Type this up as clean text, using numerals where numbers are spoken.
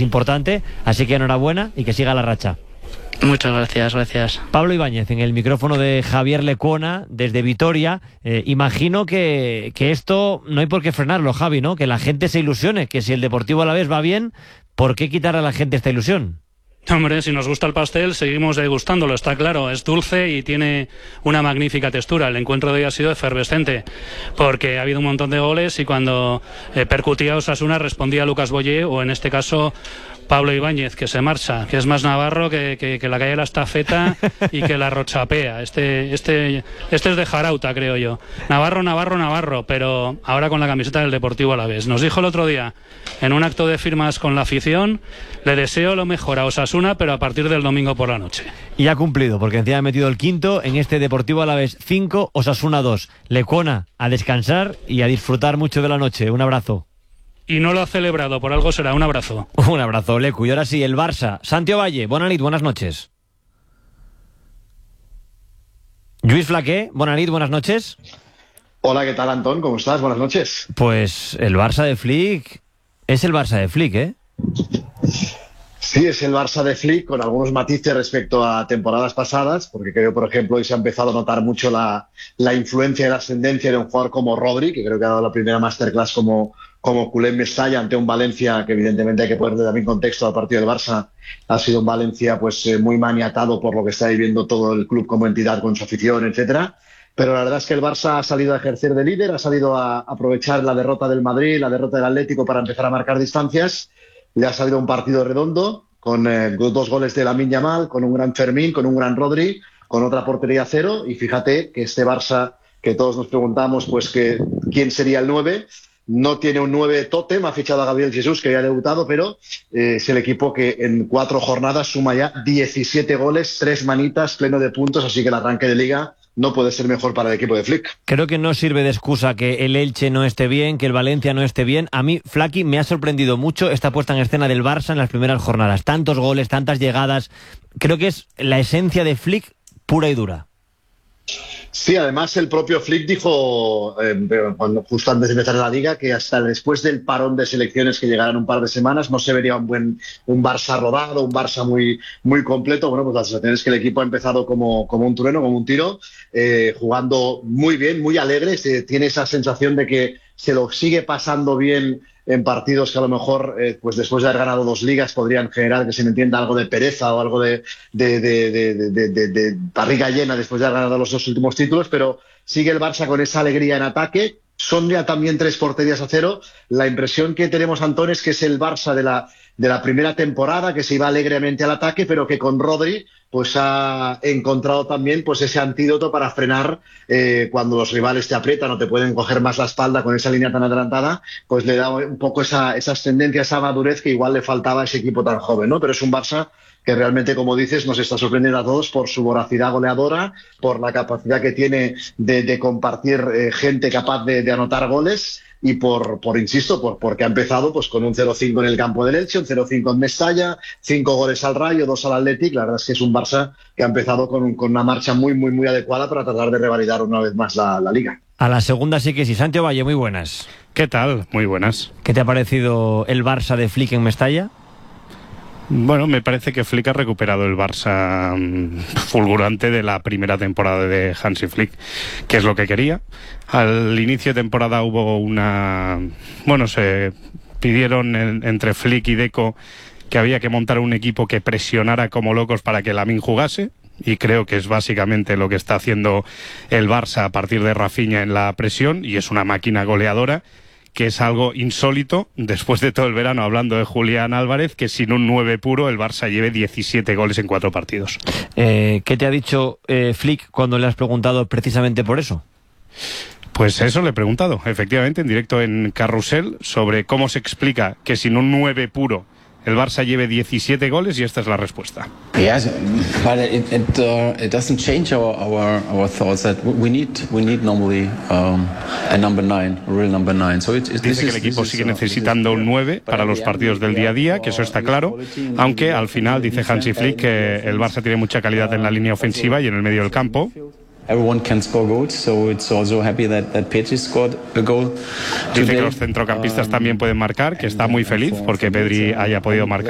es importante, así que enhorabuena y que siga la racha. Muchas gracias. Pablo Ibáñez, en el micrófono de Javier Lecuona, desde Vitoria. Imagino que esto no hay por qué frenarlo, Javi, ¿no? Que la gente se ilusione, que si el Deportivo Alavés va bien, ¿por qué quitar a la gente esta ilusión? Hombre, si nos gusta el pastel, seguimos degustándolo, está claro. Es dulce y tiene una magnífica textura. El encuentro de hoy ha sido efervescente, porque ha habido un montón de goles y cuando percutía Osasuna respondía Lucas Boyé, o en este caso Pablo Ibáñez, que se marcha, que es más navarro que la calle de la Estafeta y que la Rochapea. Este es de Jarauta, creo yo. Navarro, pero ahora con la camiseta del Deportivo Alavés. Nos dijo el otro día, en un acto de firmas con la afición, le deseo lo mejor a Osasuna, pero a partir del domingo por la noche. Y ha cumplido, porque encima ha metido el quinto en este Deportivo Alavés 5, Osasuna 2. Lecuona, a descansar y a disfrutar mucho de la noche. Un abrazo. Y no lo ha celebrado, por algo será. Un abrazo. Un abrazo, Lecu. Y ahora sí, el Barça. Santi Ovalle, buenas noches. Lluís Flaqué, buenas noches. Hola, ¿qué tal, Antón? ¿Cómo estás? Buenas noches. Pues el Barça de Flick es el Barça de Flick, ¿eh? Sí, es el Barça de Flick, con algunos matices respecto a temporadas pasadas, porque creo, por ejemplo, hoy se ha empezado a notar mucho la influencia y la ascendencia de un jugador como Rodri, que creo que ha dado la primera masterclass como culé en Mestalla ante un Valencia que evidentemente hay que ponerle también contexto al partido del Barça. Ha sido un Valencia muy maniatado por lo que está viviendo todo el club como entidad con su afición, etcétera. Pero la verdad es que el Barça ha salido a ejercer de líder, ha salido a aprovechar la derrota del Madrid, la derrota del Atlético para empezar a marcar distancias. Le ha salido un partido redondo con 2 goles de Lamine Yamal, con un gran Fermín, con un gran Rodri, con otra portería 0. Y fíjate que este Barça, que todos nos preguntamos quién sería el 9, no tiene un 9 tótem, ha fichado a Gabriel Jesús, que ya ha debutado, pero es el equipo que en 4 jornadas suma ya 17 goles, 3 manitas, pleno de puntos, así que el arranque de Liga no puede ser mejor para el equipo de Flick. Creo que no sirve de excusa que el Elche no esté bien, que el Valencia no esté bien. A mí, Flaki, me ha sorprendido mucho esta puesta en escena del Barça en las primeras jornadas. Tantos goles, tantas llegadas. Creo que es la esencia de Flick pura y dura. Sí, además el propio Flick dijo, justo antes de empezar la Liga, que hasta después del parón de selecciones que llegarán un par de semanas no se vería un Barça rodado, un Barça muy completo. Bueno, pues la sensación es que el equipo ha empezado como un trueno, como un tiro, jugando muy bien, muy alegre. Tiene esa sensación de que se lo sigue pasando bien en partidos que a lo mejor, pues después de haber ganado 2 ligas, podrían generar, que se me entienda, algo de pereza o algo de barriga llena después de haber ganado los 2 últimos títulos, pero sigue el Barça con esa alegría en ataque. Son ya también 3 porterías a 0. La impresión que tenemos, Antón, es que es el Barça de la primera temporada, que se iba alegremente al ataque, pero que con Rodri pues ha encontrado también pues ese antídoto para frenar cuando los rivales te aprietan o te pueden coger más la espalda con esa línea tan adelantada, pues le da un poco esa ascendencia, esa madurez que igual le faltaba a ese equipo tan joven, ¿no? Pero es un Barça que realmente, como dices, nos está sorprendiendo a todos por su voracidad goleadora, por la capacidad que tiene de compartir gente capaz de anotar goles y porque ha empezado pues con un 0-5 en el campo del Elche, un 0-5 en Mestalla, 5 goles al Rayo, 2 al Athletic. La verdad es que es un Barça que ha empezado con una marcha muy adecuada para tratar de revalidar una vez más la Liga. A la segunda sí que sí. Santi Ovalle, muy buenas. ¿Qué tal? Muy buenas. ¿Qué te ha parecido el Barça de Flick en Mestalla? Bueno, me parece que Flick ha recuperado el Barça fulgurante de la primera temporada de Hansi Flick, que es lo que quería. Al inicio de temporada hubo se pidieron entre Flick y Deco que había que montar un equipo que presionara como locos para que Lamine jugase, y creo que es básicamente lo que está haciendo el Barça a partir de Rafinha en la presión, y es una máquina goleadora, que es algo insólito después de todo el verano hablando de Julián Álvarez, que sin un 9 puro el Barça lleve 17 goles en 4 partidos. ¿Qué te ha dicho Flick cuando le has preguntado precisamente por eso? Pues eso le he preguntado, efectivamente, en directo en Carrusel, sobre cómo se explica que sin un 9 puro el Barça lleve 17 goles, y esta es la respuesta. Yes, but it doesn't change our thoughts that we need normally a number 9, a real number 9. So dice que el equipo sigue necesitando un 9 para los partidos del día a día, que eso está claro, aunque al final dice Hansi Flick que el Barça tiene mucha calidad en la línea ofensiva y en el medio del campo. Everyone can score goals, so it's also happy that Pedri scored a goal. Dice que los centrocampistas también pueden marcar, que está muy feliz porque Pedri haya podido marcar